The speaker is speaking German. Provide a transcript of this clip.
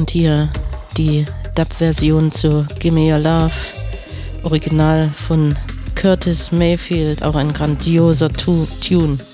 Und hier die Dub-Version zu Gimme Your Love, Original von Curtis Mayfield, auch ein grandioser Tune.